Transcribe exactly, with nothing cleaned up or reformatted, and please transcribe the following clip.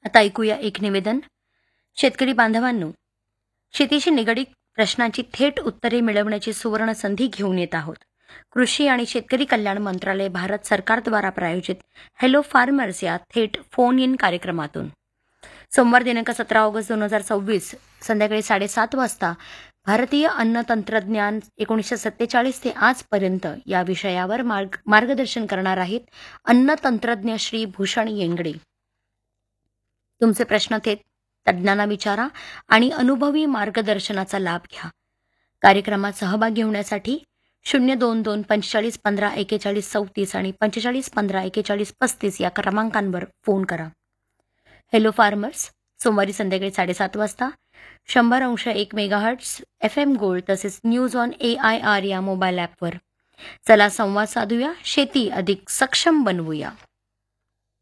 आता ऐकूया एक निवेदन. शेतकरी बांधवांनो, शेतीशी निगडीत प्रश्नांची थेट उत्तरे मिळवण्याची सुवर्ण संधी घेऊन येत आहोत. कृषी आणि शेतकरी कल्याण मंत्रालय भारत सरकारद्वारा प्रायोजित हॅलो फार्मर्स या थेट फोन इन कार्यक्रमातून सोमवार दिनांक सतरा ऑगस्ट दोन हजार सव्वीस संध्याकाळी साडेसात वाजता भारतीय अन्न तंत्रज्ञान एकोणीसशे सत्तेचाळीस ते आजपर्यंत या विषयावर मार्ग मार्गदर्शन करणार आहेत अन्न तंत्रज्ञ श्री भूषण येंगडे. तुमचे प्रश्न थेट तज्ज्ञांना विचारा आणि अनुभवी मार्गदर्शनाचा लाभ घ्या. कार्यक्रमात सहभागी होण्यासाठी शून्य दोन दोन पंचेचाळीस पंधरा एकेचाळीस चौतीस आणि पंचेचाळीस पंधरा एकेचाळीस पस्तीस या क्रमांकांवर फोन करा. हॅलो फार्मर्स सोमवारी संध्याकाळी साडेसात वाजता शंभर अंश एक मेगाहर्ट्स एफ एम गोल्ड तसेच news on A I R या मोबाईल ॲपवर. चला संवाद साधूया, शेती अधिक सक्षम बनवूया.